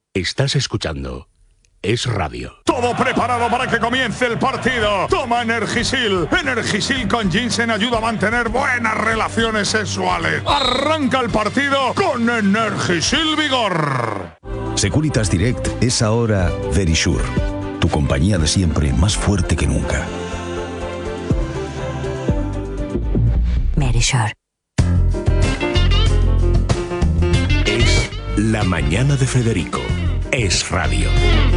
Estás escuchando Es Radio. Todo preparado para que comience el partido. Toma Energisil. Energisil con ginseng ayuda a mantener buenas relaciones sexuales. Arranca el partido con Energisil Vigor. Securitas Direct es ahora Verisure, tu compañía de siempre más fuerte que nunca. Verisure. Es La Mañana de Federico. Es Radio.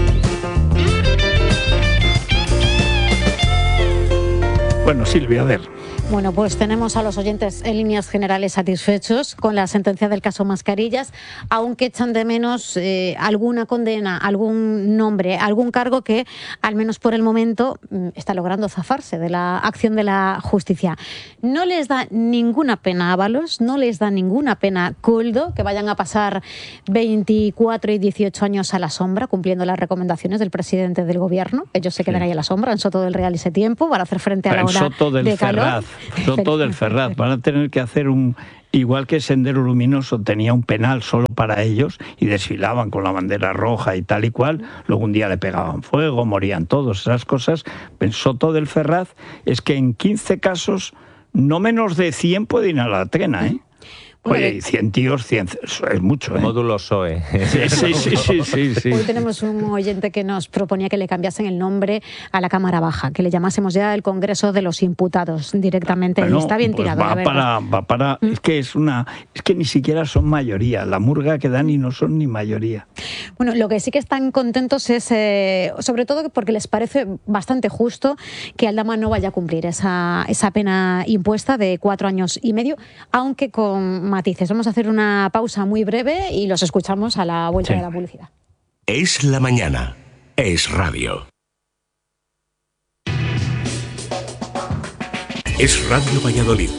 Bueno, Silvia, a ver. Bueno, pues tenemos a los oyentes en líneas generales satisfechos con la sentencia del caso Mascarillas, aunque echan de menos alguna condena, algún nombre, algún cargo que, al menos por el momento, está logrando zafarse de la acción de la justicia. No les da ninguna pena a Ábalos, no les da ninguna pena a Koldo, que vayan a pasar 24 y 18 años a la sombra, cumpliendo las recomendaciones del presidente del gobierno. Ellos se quedan ahí a la sombra, en Soto del Real ese tiempo, para hacer frente a la ola de calor. Soto del Ferraz. Van a tener que hacer igual que Sendero Luminoso tenía un penal solo para ellos y desfilaban con la bandera roja y tal y cual, luego un día le pegaban fuego, morían todos, esas cosas. En Soto del Ferraz es que en 15 casos no menos de 100 pueden ir a la trena, ¿eh? Oye, 100 tíos, 100, es mucho, ¿eh? Módulo SOE. Sí. Hoy tenemos un oyente que nos proponía que le cambiasen el nombre a la Cámara Baja, que le llamásemos ya el Congreso de los Imputados directamente. Bueno, y está bien tirado. Va para es que ni siquiera son mayoría. La murga que dan y no son ni mayoría. Bueno, lo que sí que están contentos es, sobre todo porque les parece bastante justo que Aldama no vaya a cumplir esa pena impuesta de 4 años y medio, aunque con matices. Vamos a hacer una pausa muy breve y los escuchamos a la vuelta de la publicidad. Es la mañana. Es Radio. Es Radio Valladolid.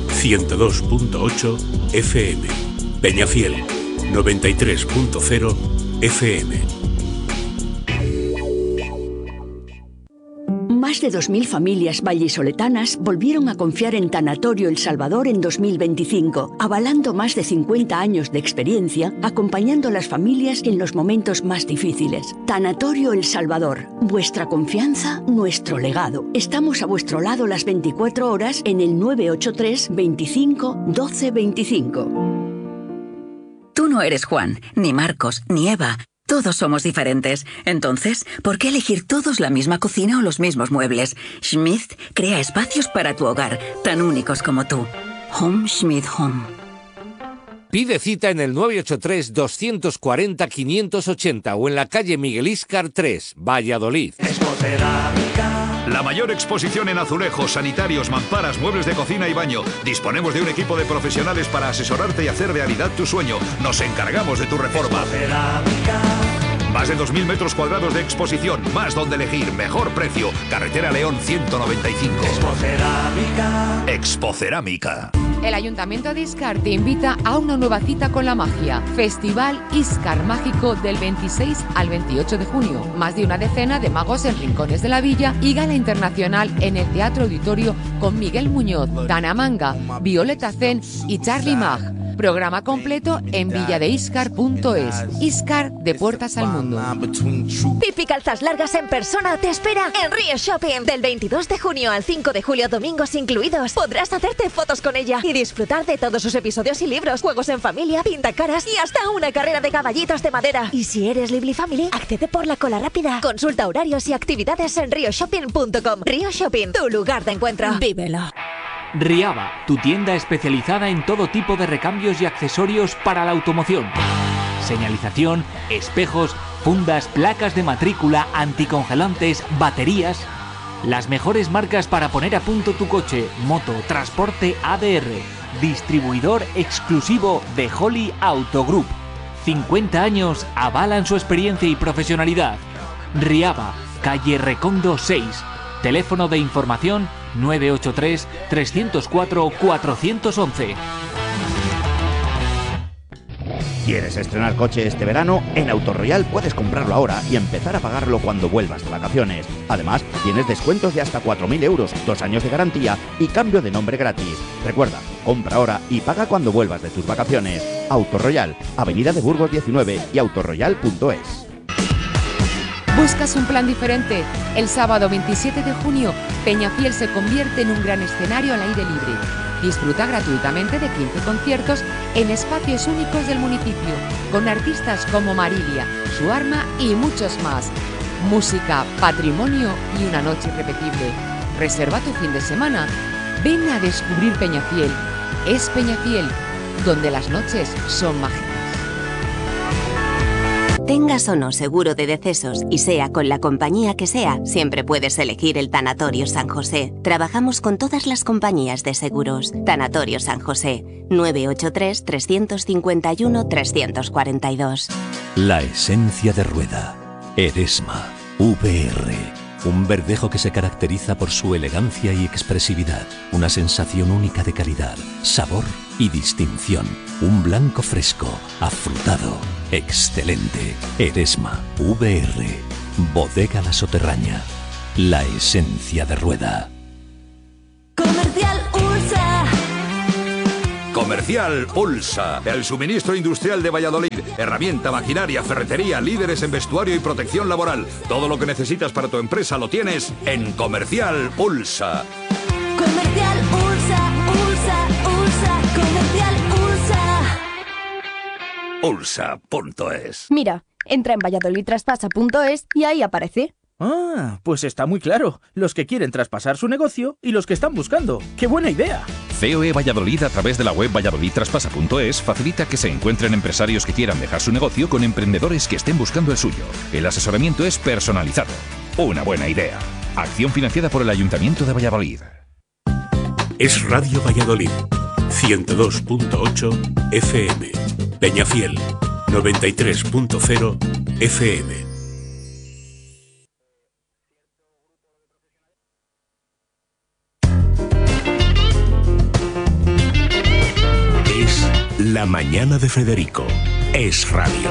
102.8 FM. Peñafiel. 93.0 FM. Más de 2.000 familias vallisoletanas volvieron a confiar en Tanatorio El Salvador en 2025, avalando más de 50 años de experiencia, acompañando a las familias en los momentos más difíciles. Tanatorio El Salvador, vuestra confianza, nuestro legado. Estamos a vuestro lado las 24 horas en el 983 25 12 25. Tú no eres Juan, ni Marcos, ni Eva. Todos somos diferentes. Entonces, ¿por qué elegir todos la misma cocina o los mismos muebles? Schmidt crea espacios para tu hogar, tan únicos como tú. Home Schmidt Home. Pide cita en el 983-240-580 o en la calle Miguel Íscar 3, Valladolid. La mayor exposición en azulejos, sanitarios, mamparas, muebles de cocina y baño. Disponemos de un equipo de profesionales para asesorarte y hacer realidad tu sueño. Nos encargamos de tu reforma. Más de 2.000 metros cuadrados de exposición, más donde elegir, mejor precio. Carretera León 195. Expocerámica. El Ayuntamiento de Íscar te invita a una nueva cita con la magia. Festival Íscar Mágico del 26 al 28 de junio. Más de una decena de magos en rincones de la villa y gala internacional en el Teatro Auditorio con Miguel Muñoz, Dana Manga, Violeta Zen y Charlie Mag. Programa completo en villadeiscar.es. Íscar, de puertas al mundo. Pipi Calzas Largas en persona te espera en Río Shopping. Del 22 de junio al 5 de julio, domingos incluidos. Podrás hacerte fotos con ella y disfrutar de todos sus episodios y libros, juegos en familia, pintacaras y hasta una carrera de caballitos de madera. Y si eres Lively Family, accede por la cola rápida. Consulta horarios y actividades en rioshopping.com. Río Shopping, tu lugar de encuentro. Vívelo. Riaba, tu tienda especializada en todo tipo de recambios y accesorios para la automoción. Señalización, espejos, fundas, placas de matrícula, anticongelantes, baterías. Las mejores marcas para poner a punto tu coche, moto, transporte ADR. Distribuidor exclusivo de Holly Auto Group. 50 años avalan su experiencia y profesionalidad. Riaba, calle Recondo 6. Teléfono de información 983-304-411. ¿Quieres estrenar coche este verano? En Autoroyal puedes comprarlo ahora y empezar a pagarlo cuando vuelvas de vacaciones. Además, tienes descuentos de hasta 4.000 euros, 2 años de garantía y cambio de nombre gratis. Recuerda, Compra ahora y paga cuando vuelvas de tus vacaciones. Autoroyal, Avenida de Burgos 19 y autoroyal.es. ¿Buscas un plan diferente? El sábado 27 de junio, Peñafiel se convierte en un gran escenario al aire libre. Disfruta gratuitamente de 15 conciertos en espacios únicos del municipio, con artistas como Marilia, Su Arma y muchos más. Música, patrimonio y una noche irrepetible. Reserva tu fin de semana. Ven a descubrir Peñafiel. Es Peñafiel, donde las noches son mágicas. Tengas o no seguro de decesos y sea con la compañía que sea, siempre puedes elegir el Tanatorio San José. Trabajamos con todas las compañías de seguros. Tanatorio San José, 983-351-342. La esencia de Rueda. Eresma, VR. Un verdejo que se caracteriza por su elegancia y expresividad. Una sensación única de calidad, sabor y distinción. Un blanco fresco, afrutado, excelente. Eresma, VR. Bodega La Soterraña. La esencia de Rueda. Comercial Ursa. Comercial Ulsa, el suministro industrial de Valladolid. Herramienta, maquinaria, ferretería, líderes en vestuario y protección laboral. Todo lo que necesitas para tu empresa lo tienes en Comercial Ulsa. Comercial Ursa, Ursa, Ursa, Comercial Ursa. Ulsa.es. Mira, entra en valladolidtraspasa.es y ahí aparece. Ah, pues está muy claro. Los que quieren traspasar su negocio y los que están buscando. ¡Qué buena idea! COE Valladolid, a través de la web valladolidtraspasa.es, facilita que se encuentren empresarios que quieran dejar su negocio con emprendedores que estén buscando el suyo. El asesoramiento es personalizado. Una buena idea. Acción financiada por el Ayuntamiento de Valladolid. Es Radio Valladolid, 102.8 FM. Peñafiel, 93.0 FM. Es La Mañana de Federico. Es Radio.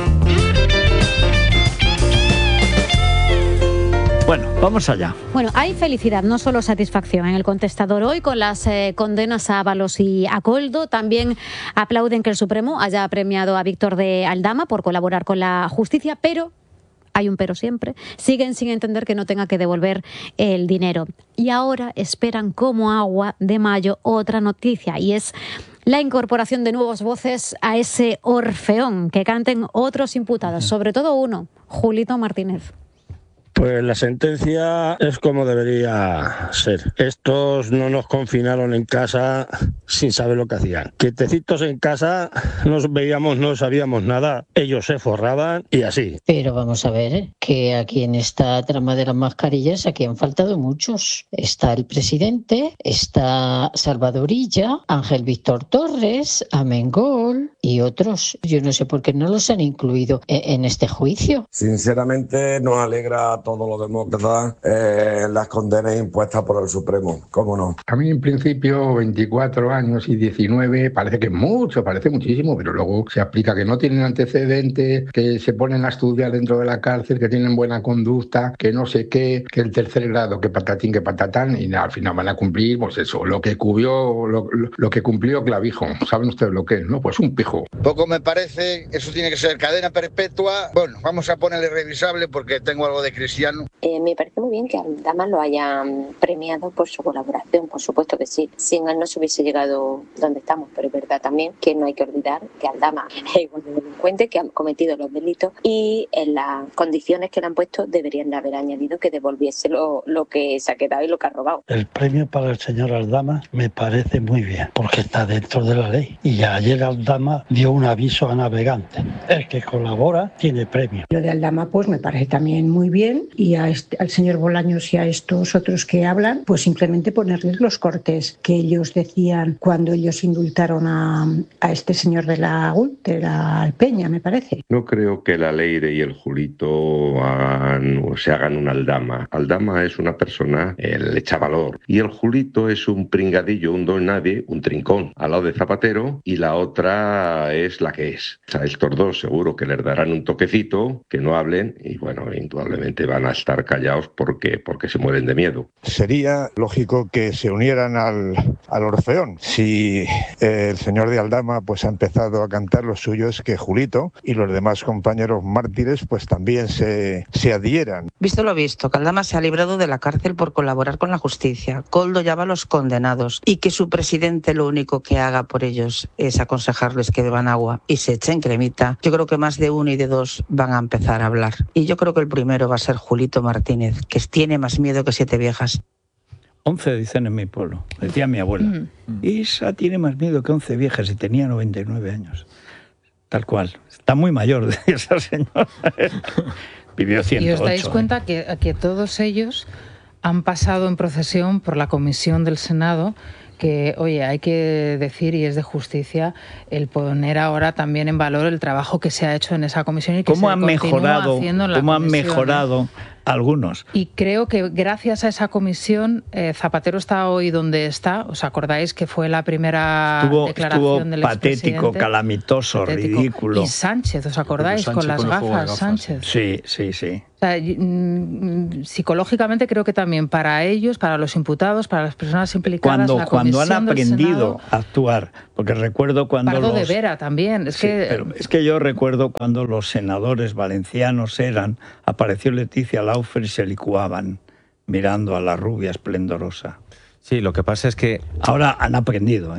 Bueno, vamos allá. Bueno, hay felicidad, no solo satisfacción en el contestador hoy con las condenas a Ábalos y a Koldo. También aplauden que el Supremo haya premiado a Víctor de Aldama por colaborar con la justicia, pero hay un pero siempre, siguen sin entender que no tenga que devolver el dinero. Y ahora esperan como agua de mayo otra noticia, y es la incorporación de nuevas voces a ese orfeón, que canten otros imputados, sobre todo uno, Julito Martínez. Pues la sentencia es como debería ser. Estos no nos confinaron en casa sin saber lo que hacían. Quietecitos en casa, nos veíamos, no sabíamos nada, ellos se forraban y así. Pero vamos a ver, que aquí en esta trama de las mascarillas, aquí han faltado muchos. Está el presidente, está Salvadorilla, Ángel Víctor Torres, Amengol y otros. Yo no sé por qué no los han incluido en este juicio. Sinceramente nos alegra a todos los demócratas las condenas impuestas por el Supremo, ¿cómo no? A mí en principio 24 años y 19 parece que es mucho, parece muchísimo, pero luego se aplica que no tienen antecedentes, que se ponen a estudiar dentro de la cárcel, que tienen buena conducta, que no sé qué, que el tercer grado, que patatín, que patatán, y al final van a cumplir, pues eso, lo que cumplió Clavijo. ¿Saben ustedes lo que es, no? Pues un pijo. Poco me parece, eso tiene que ser cadena perpetua. Bueno, vamos a ponerle revisable porque tengo algo de cristiano. Me parece muy bien que Aldama lo hayan premiado por su colaboración, por supuesto que sí. Sin él no se hubiese llegado donde estamos, pero es verdad también que no hay que olvidar que Aldama es igual de delincuente, que ha cometido los delitos, y en las condiciones que le han puesto deberían de haber añadido que devolviese lo que se ha quedado y lo que ha robado. El premio para el señor Aldama me parece muy bien, porque está dentro de la ley. Y ayer Aldama dio un aviso a navegantes. El que colabora tiene premio. Lo de Aldama pues me parece también muy bien, y al señor Bolaños y a estos otros que hablan, pues simplemente ponerles los cortes que ellos decían cuando ellos indultaron a este señor de la Alpeña, me parece. No creo que la Leire y el Julito se hagan un Aldama. Aldama es una persona, le echa valor, y el Julito es un pringadillo, un don nadie, un trincón, al lado de Zapatero, y la otra es la que es. O sea, estos dos seguro que les darán un toquecito, que no hablen, y bueno, indudablemente van a estar callados porque se mueren de miedo. Sería lógico que se unieran al Orfeón. Si el señor de Aldama pues ha empezado a cantar los suyos, que Julito y los demás compañeros mártires pues también se adhieran. Visto lo visto, que Aldama se ha librado de la cárcel por colaborar con la justicia. Koldo ya va a los condenados y que su presidente lo único que haga por ellos es aconsejarles que beban agua y se echen cremita. Yo creo que más de uno y de dos van a empezar a hablar. Y yo creo que el primero va a ser Julito Martínez, que tiene más miedo que 7 viejas. 11 dicen en mi pueblo, decía mi abuela. Isa tiene más miedo que 11 viejas y tenía 99 años. Tal cual. Está muy mayor de esa señora. Vivió 108. Y os dais cuenta que todos ellos han pasado en procesión por la comisión del Senado, que, oye, hay que decir, y es de justicia, el poner ahora también en valor el trabajo que se ha hecho en esa comisión y que ¿Cómo se continúa haciendo en la ¿Cómo han comisión, mejorado algunos? Y creo que gracias a esa comisión, Zapatero está hoy donde está. ¿Os acordáis que fue la primera declaración del expresidente? Patético, calamitoso, ridículo. Y Sánchez, ¿os acordáis? Con las gafas, Sánchez. Sí. O sea, psicológicamente creo que también para ellos, para los imputados, para las personas implicadas, cuando han aprendido a actuar, porque recuerdo cuando Pardo de Vera también. Es que yo recuerdo cuando los senadores valencianos apareció Leticia Laufer y se licuaban mirando a la rubia esplendorosa. Sí, lo que pasa es que ahora han aprendido,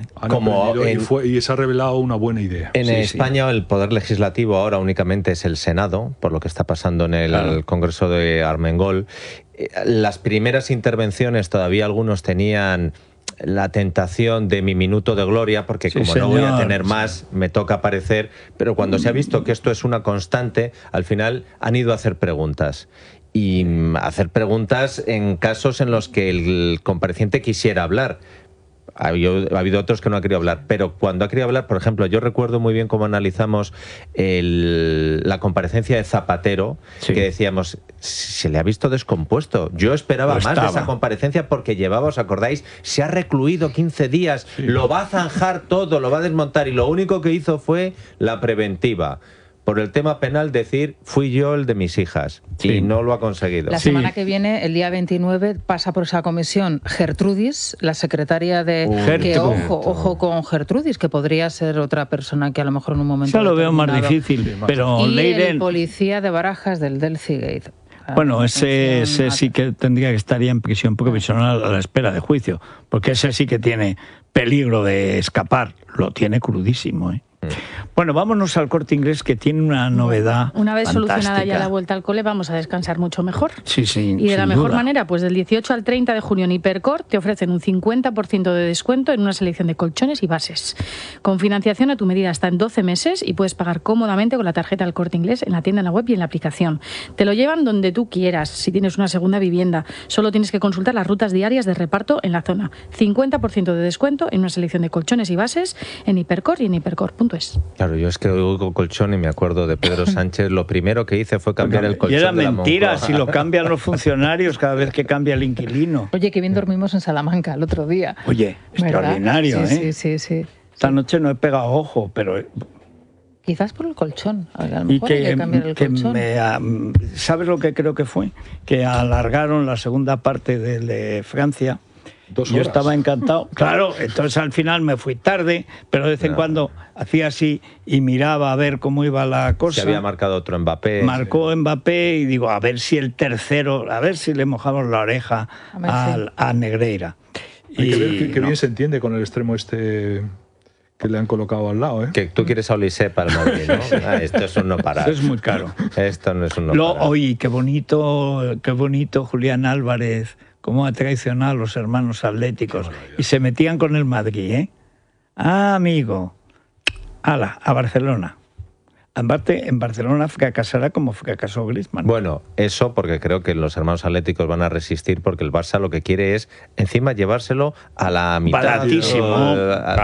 y se ha revelado una buena idea. En España el poder legislativo ahora únicamente es el Senado, por lo que está pasando en el Congreso de Armengol. Las primeras intervenciones todavía algunos tenían la tentación de mi minuto de gloria, porque no voy a tener más, me toca aparecer, pero cuando se ha visto que esto es una constante, al final han ido a hacer preguntas. Y hacer preguntas en casos en los que el compareciente quisiera hablar. Ha habido otros que no ha querido hablar, pero cuando ha querido hablar, por ejemplo, yo recuerdo muy bien cómo analizamos la comparecencia de Zapatero, que decíamos, se le ha visto descompuesto. Yo esperaba más de esa comparecencia porque llevaba, ¿os acordáis? Se ha recluido 15 días, lo va a zanjar todo, lo va a desmontar, y lo único que hizo fue la preventiva. Por el tema penal decir, fui yo el de mis hijas, y no lo ha conseguido. La semana que viene, el día 29, pasa por esa comisión Gertrudis, la secretaria de... Que, ojo con Gertrudis, que podría ser otra persona que a lo mejor en un momento... Ya lo veo más difícil, pero y Leiden... el policía de Barajas del Delcigate. Bueno, ese sí que tendría que estaría en prisión provisional a la espera de juicio, porque ese sí que tiene peligro de escapar, lo tiene crudísimo, Bueno, vámonos al Corte Inglés, que tiene una novedad Una vez fantástica. solucionada ya la vuelta al cole, vamos a descansar mucho mejor. Sí, Y de la mejor manera, pues del 18 al 30 de junio en Hipercor te ofrecen un 50% de descuento en una selección de colchones y bases. Con financiación a tu medida hasta en 12 meses y puedes pagar cómodamente con la tarjeta del Corte Inglés en la tienda, en la web y en la aplicación. Te lo llevan donde tú quieras, si tienes una segunda vivienda. Solo tienes que consultar las rutas diarias de reparto en la zona. 50% de descuento en una selección de colchones y bases en Hipercor y en hipercor.es. Claro, yo es que oigo colchón y me acuerdo de Pedro Sánchez. Lo primero que hice fue cambiar el colchón. Y era de la mentira, Moncloa. si lo cambian los funcionarios cada vez que cambia el inquilino. Oye, que bien dormimos en Salamanca el otro día. Oye, extraordinario, Sí. Esta noche no he pegado ojo, pero... Quizás por el colchón. A lo mejor hay que cambiar el colchón. ¿Sabes lo que creo que fue? Que alargaron la segunda parte de Francia. 2 Yo horas. estaba encantado. Claro, entonces al final me fui tarde, pero de vez en cuando hacía así y miraba a ver cómo iba la cosa. Se había marcado otro Mbappé. Marcó Mbappé y digo, a ver si el tercero, a ver si le mojamos la oreja a Negreira. Hay que ver qué bien se entiende con el extremo que le han colocado al lado, Que tú quieres a Olise para el Madrid, ¿no? Esto es un no parar. Esto es muy caro. Esto no es un no parar. Oye, qué bonito Julián Álvarez, cómo ha traicionado a los hermanos atléticos. Y se metían con el Madrid, Ah, amigo. Ala, a Barcelona. Aparte, en Barcelona fracasará como fracasó Griezmann. Bueno, eso porque creo que los hermanos atléticos van a resistir, porque el Barça lo que quiere es encima llevárselo a la mitad. Baratísimo.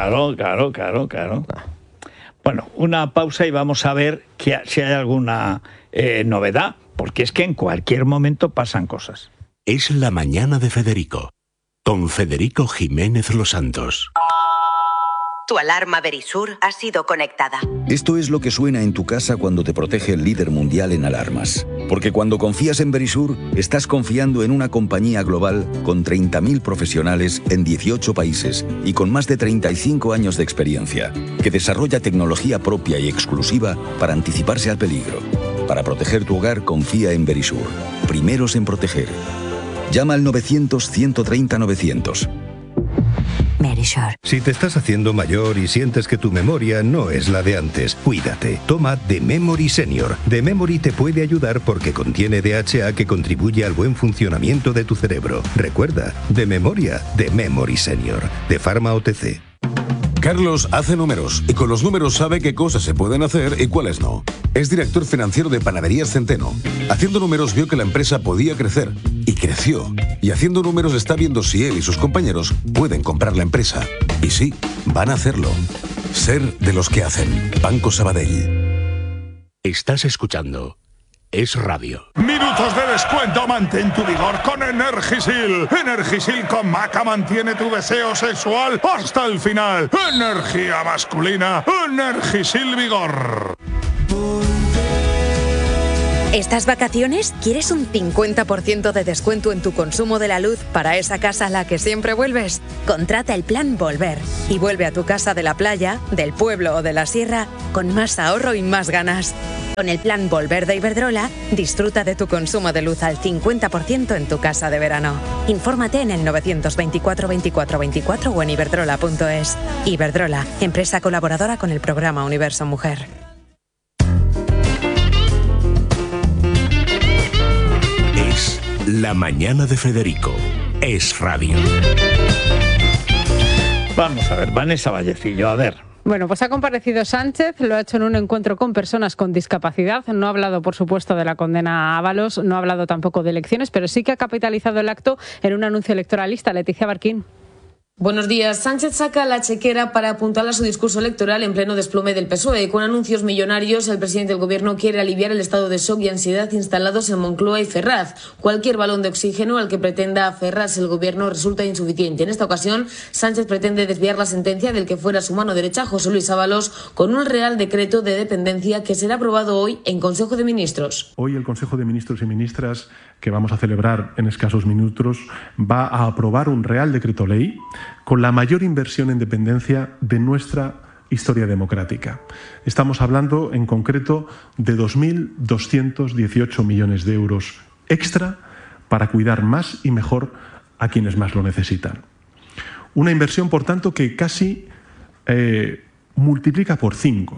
Claro. Bueno, una pausa y vamos a ver si hay alguna novedad, porque es que en cualquier momento pasan cosas. Es la mañana de Federico, con Federico Jiménez Los Santos. Tu alarma Verisur ha sido conectada. Esto es lo que suena en tu casa cuando te protege el líder mundial en alarmas. Porque cuando confías en Verisur, estás confiando en una compañía global con 30.000 profesionales en 18 países y con más de 35 años de experiencia, que desarrolla tecnología propia y exclusiva para anticiparse al peligro. Para proteger tu hogar, confía en Verisur. Primeros en proteger. Llama al 900-130-900. Verisur. Si te estás haciendo mayor y sientes que tu memoria no es la de antes, cuídate. Toma The Memory Senior. The Memory te puede ayudar porque contiene DHA que contribuye al buen funcionamiento de tu cerebro. Recuerda, de memoria, The Memory Senior. De Pharma OTC. Carlos hace números y con los números sabe qué cosas se pueden hacer y cuáles no. Es director financiero de Panaderías Centeno. Haciendo números vio que la empresa podía crecer y creció. Y haciendo números está viendo si él y sus compañeros pueden comprar la empresa. Y sí, van a hacerlo. Ser de los que hacen. Banco Sabadell. Estás escuchando Es Radio. Minutos de descuento, mantén tu vigor con Energisil. Energisil con maca mantiene tu deseo sexual hasta el final. Energía masculina, Energisil Vigor. ¿Estas vacaciones quieres un 50% de descuento en tu consumo de la luz para esa casa a la que siempre vuelves? Contrata el plan Volver y vuelve a tu casa de la playa, del pueblo o de la sierra con más ahorro y más ganas. Con el plan Volver de Iberdrola, disfruta de tu consumo de luz al 50% en tu casa de verano. Infórmate en el 924 24 24 o en iberdrola.es. Iberdrola, empresa colaboradora con el programa Universo Mujer. La mañana de Federico. Es Radio. Vamos a ver, Vanessa Vallecillo, a ver. Bueno, pues ha comparecido Sánchez, lo ha hecho en un encuentro con personas con discapacidad. No ha hablado, por supuesto, de la condena a Ábalos, no ha hablado tampoco de elecciones, pero sí que ha capitalizado el acto en un anuncio electoralista. Leticia Barquín. Buenos días. Sánchez saca la chequera para apuntar a su discurso electoral en pleno desplome del PSOE. Con anuncios millonarios, el presidente del Gobierno quiere aliviar el estado de shock y ansiedad instalados en Moncloa y Ferraz. Cualquier balón de oxígeno al que pretenda aferrarse el Gobierno resulta insuficiente. En esta ocasión, Sánchez pretende desviar la sentencia del que fuera su mano derecha, José Luis Ábalos, con un Real Decreto de Dependencia que será aprobado hoy en Consejo de Ministros. Hoy el Consejo de Ministros y Ministras, que vamos a celebrar en escasos minutos, va a aprobar un Real Decreto Ley con la mayor inversión en dependencia de nuestra historia democrática. Estamos hablando en concreto de 2.218 millones de euros extra para cuidar más y mejor a quienes más lo necesitan. Una inversión, por tanto, que casi multiplica por 5.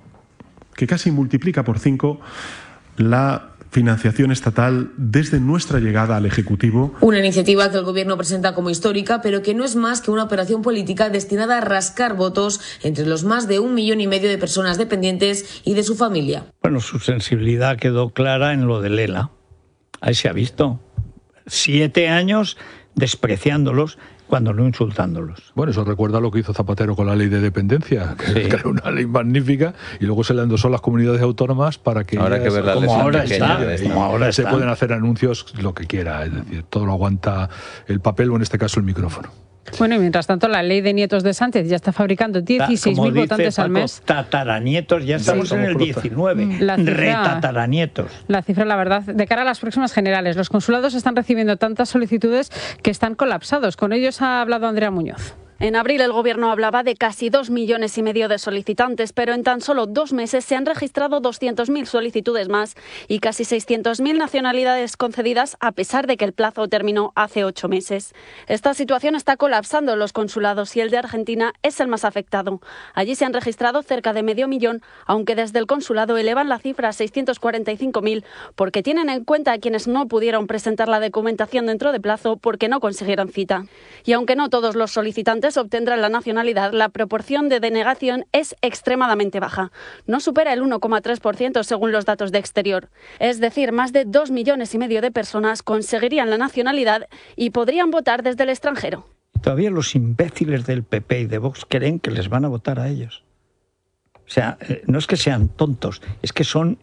La financiación estatal desde nuestra llegada al Ejecutivo. Una iniciativa que el Gobierno presenta como histórica, pero que no es más que una operación política destinada a rascar votos entre los más de 1,5 millones de personas dependientes y de su familia. Bueno, su sensibilidad quedó clara en lo de Lela. Ahí se ha visto. 7 años despreciándolos cuando no insultándolos. Bueno, eso recuerda lo que hizo Zapatero con la ley de dependencia, que era una ley magnífica, y luego se le endosó a las comunidades autónomas para que ahora que ver como ahora se pueden hacer anuncios lo que quiera, es decir, todo lo aguanta el papel o en este caso el micrófono. Bueno, y mientras tanto la ley de nietos de Sánchez ya está fabricando 16.000 votantes al mes. Tataranietos, ya estamos en el 19. Retataranietos. La cifra, la verdad, de cara a las próximas generales, los consulados están recibiendo tantas solicitudes que están colapsados. Con ellos ha hablado Andrea Muñoz. En abril el Gobierno hablaba de casi 2,5 millones de solicitantes, pero en tan solo 2 meses se han registrado 200.000 solicitudes más y casi 600.000 nacionalidades concedidas, a pesar de que el plazo terminó hace 8 meses. Esta situación está colapsando los consulados y el de Argentina es el más afectado. Allí se han registrado cerca de 500.000, aunque desde el consulado elevan la cifra a 645.000 porque tienen en cuenta a quienes no pudieron presentar la documentación dentro de plazo porque no consiguieron cita. Y aunque no todos los solicitantes obtendrán la nacionalidad, la proporción de denegación es extremadamente baja. No supera el 1,3% según los datos de Exterior. Es decir, más de 2,5 millones de personas conseguirían la nacionalidad y podrían votar desde el extranjero. Todavía los imbéciles del PP y de Vox creen que les van a votar a ellos. O sea, no es que sean tontos, es que son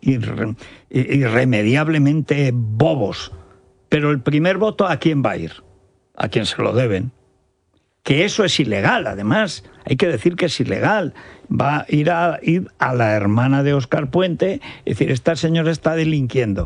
irremediablemente bobos. Pero el primer voto, ¿a quién va a ir? A quien se lo deben. Que eso es ilegal, además, hay que decir que es ilegal. Va a ir a la hermana de Óscar Puente, es decir, esta señora está delinquiendo.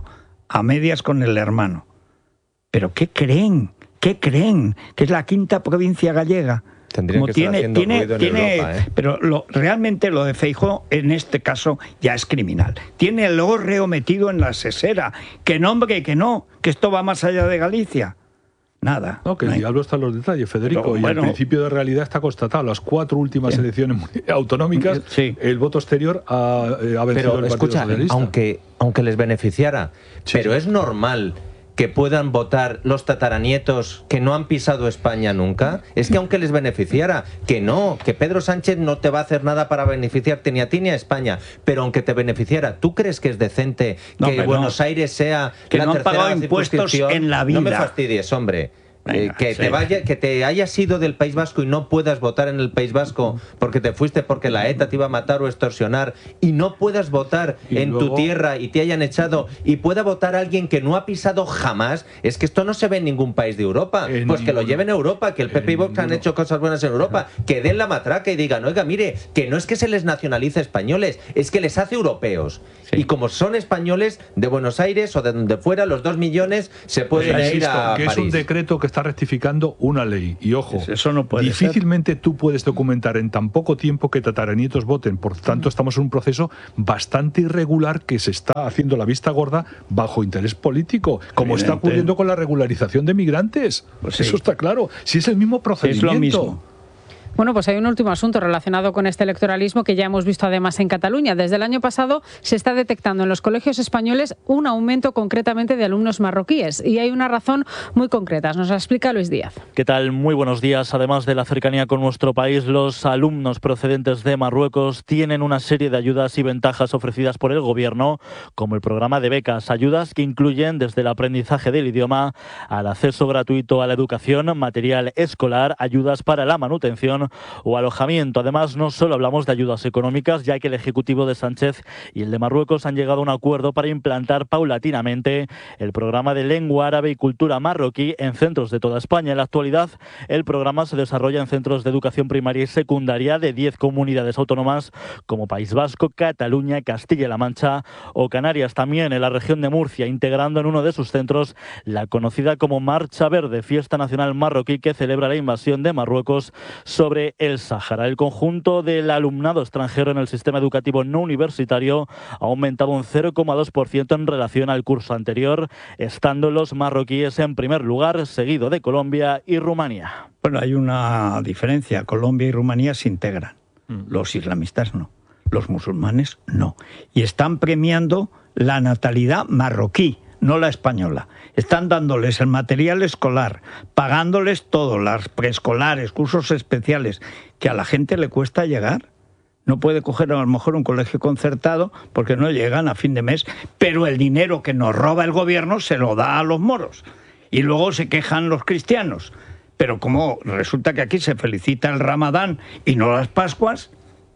a medias con el hermano. ¿Pero qué creen? ¿Qué creen? Que es la quinta provincia gallega. Tendría que estar haciendo ruido en Europa, ¿eh? Pero realmente lo de Feijóo en este caso ya es criminal. Tiene el hórreo metido en la sesera. Que no, hombre, que no, que esto va más allá de Galicia. Nada. No, que el diablo está en los detalles, Federico. Pero, bueno, y el principio de realidad está constatado. Las 4 últimas elecciones autonómicas, el voto exterior ha vencido el Partido Socialista. Aunque les beneficiara, pero es normal que puedan votar los tataranietos que no han pisado España nunca. Es que aunque les beneficiara, que Pedro Sánchez no te va a hacer nada para beneficiarte ni a ti ni a España, pero aunque te beneficiara, ¿tú crees que es decente que Buenos Aires sea que la no tercera han pagado impuestos en la vida? No me fastidies, hombre. Venga, que te hayas ido del País Vasco y no puedas votar en el País Vasco porque te fuiste porque la ETA te iba a matar o extorsionar, y no puedas votar en tu tierra y te hayan echado, y pueda votar alguien que no ha pisado jamás. Es que esto no se ve en ningún país de Europa. Pues que lo lleven a Europa, que el PP y Vox han hecho cosas buenas en Europa, que den la matraca y digan, oiga, mire, que no es que se les nacionalice españoles, es que les hace europeos. Y como son españoles de Buenos Aires o de donde fuera, los 2 millones se pueden ir a que París. Es un decreto que está rectificando una ley. Y ojo, eso no puede difícilmente tú puedes documentar en tan poco tiempo que tataranietos voten. Por tanto, estamos en un proceso bastante irregular que se está haciendo la vista gorda bajo interés político, como está ocurriendo con la regularización de migrantes. Pues eso está claro. Si es el mismo procedimiento. Es lo mismo. Bueno, pues hay un último asunto relacionado con este electoralismo que ya hemos visto además en Cataluña. Desde el año pasado se está detectando en los colegios españoles un aumento concretamente de alumnos marroquíes. Y hay una razón muy concreta. Nos la explica Luis Díaz. ¿Qué tal? Muy buenos días. Además de la cercanía con nuestro país, los alumnos procedentes de Marruecos tienen una serie de ayudas y ventajas ofrecidas por el gobierno, como el programa de becas, ayudas que incluyen desde el aprendizaje del idioma al acceso gratuito a la educación, material escolar, ayudas para la manutención o alojamiento. Además, no solo hablamos de ayudas económicas, ya que el Ejecutivo de Sánchez y el de Marruecos han llegado a un acuerdo para implantar paulatinamente el programa de lengua árabe y cultura marroquí en centros de toda España. En la actualidad, el programa se desarrolla en centros de educación primaria y secundaria de 10 comunidades autónomas como País Vasco, Cataluña, Castilla-La Mancha o Canarias. También en la región de Murcia, integrando en uno de sus centros la conocida como Marcha Verde, fiesta nacional marroquí que celebra la invasión de Marruecos sobre el Sáhara. El conjunto del alumnado extranjero en el sistema educativo no universitario ha aumentado un 0,2% en relación al curso anterior, estando los marroquíes en primer lugar, seguido de Colombia y Rumanía. Bueno, hay una diferencia. Colombia y Rumanía se integran. Los islamistas no. Los musulmanes no. Y están premiando la natalidad marroquí, no la española. Están dándoles el material escolar, pagándoles todo, las preescolares, cursos especiales, que a la gente le cuesta llegar. No puede coger a lo mejor un colegio concertado porque no llegan a fin de mes, pero el dinero que nos roba el gobierno se lo da a los moros. Y luego se quejan los cristianos. Pero como resulta que aquí se felicita el Ramadán y no las Pascuas,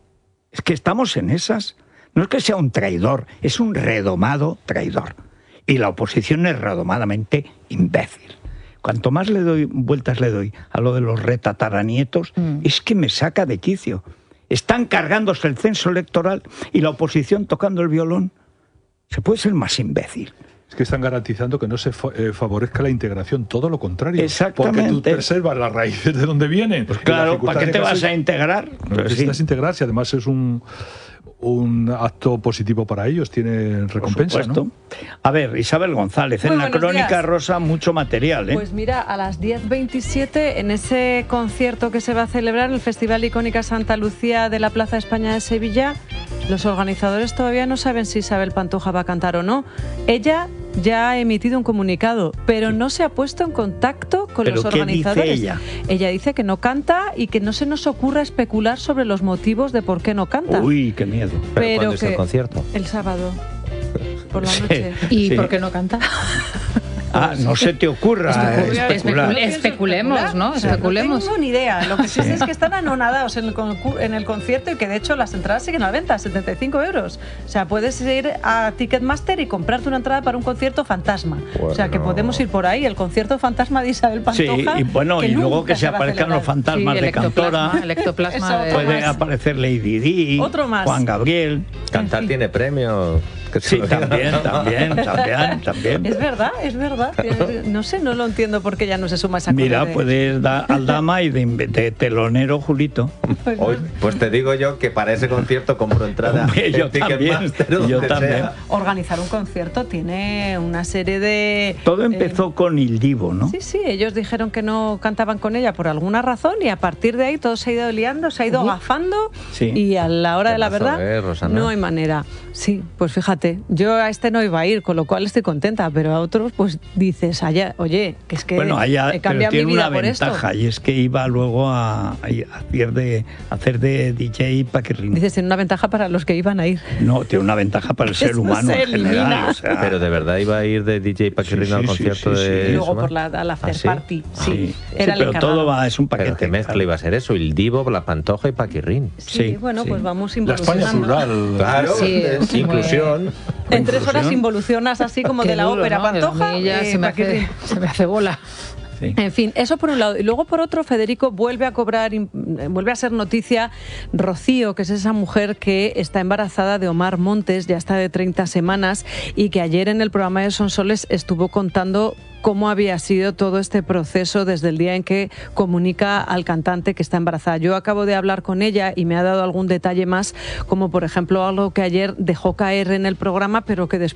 es que estamos en esas. No es que sea un traidor, es un redomado traidor. Y la oposición es redomadamente imbécil. Cuanto más vueltas le doy a lo de los retataranietos, es que me saca de quicio. Están cargándose el censo electoral y la oposición tocando el violón. ¿Se puede ser más imbécil? Es que están garantizando que no se favorezca la integración, todo lo contrario. Exactamente. Porque tú preservas las raíces de donde vienen. Pues claro, ¿para qué te vas a integrar? Necesitas integrarse, además es un acto positivo para ellos, tiene recompensa, ¿no? A ver, Isabel González, en la Crónica Rosa mucho material, ¿eh? Pues mira, a las 10:27, en ese concierto que se va a celebrar en el Festival Icónica Santa Lucía de la Plaza de España de Sevilla, los organizadores todavía no saben si Isabel Pantoja va a cantar o no. Ella ya ha emitido un comunicado, pero no se ha puesto en contacto con los organizadores. ¿Qué dice ella? Ella dice que no canta y que no se nos ocurra especular sobre los motivos de por qué no canta. Uy, qué miedo. ¿Pero cuándo es el concierto? El sábado, por la noche. ¿Y por qué no canta? No se te ocurra especular. Especulemos, ¿no? Especulemos. No tengo ni idea. Lo que sí sé es que están anonadados en el concierto y que de hecho las entradas siguen a la venta, 75 euros. O sea, puedes ir a Ticketmaster y comprarte una entrada para un concierto fantasma. Bueno. O sea, que podemos ir por ahí, el concierto fantasma de Isabel Pantoja. Sí, y bueno, y luego que se aparezcan los fantasmas de Cantora. El ectoplasma puede aparecer Lady Di, otro más. Juan Gabriel. Cantar tiene premio. Sí, también. Es verdad. No sé, no lo entiendo porque ya no se suma esa cosa. Mira, puedes dar Aldama y de telonero Julito. Pues te digo yo que para ese concierto compro entrada. Yo también. Organizar un concierto tiene una serie de... Todo empezó con Il Divo, ¿no? Sí, ellos dijeron que no cantaban con ella por alguna razón y a partir de ahí todo se ha ido liando, se ha ido agafando y a la hora de la verdad no hay manera. Sí, pues fíjate, yo a este no iba a ir, con lo cual estoy contenta, pero a otros pues dices, oye, que es que he cambiado mi vida por esto. Tiene una ventaja y es que iba luego a hacer de DJ Paquirrín. Dices, tiene una ventaja para los que iban a ir. No, tiene una ventaja para el ser humano en general. O sea, pero de verdad iba a ir de DJ Paquirrín al concierto de... Y luego por la after party. Sí, era pero todo es un paquete. Pero ¿qué mezcla iba a ser eso? Il Divo, La Pantoja y Paquirrín. Sí, bueno, pues vamos involucionando. La España plural. Claro, inclusión. En 3 horas involucionas así como de la ópera, ¿no? Pantoja se me hace bola. Sí. En fin, eso por un lado. Y luego por otro, Federico, vuelve a ser noticia Rocío, que es esa mujer que está embarazada de Omar Montes, ya está de 30 semanas, y que ayer en el programa de Sonsoles estuvo contando cómo había sido todo este proceso desde el día en que comunica al cantante que está embarazada. Yo acabo de hablar con ella y me ha dado algún detalle más, como por ejemplo algo que ayer dejó caer en el programa, pero que después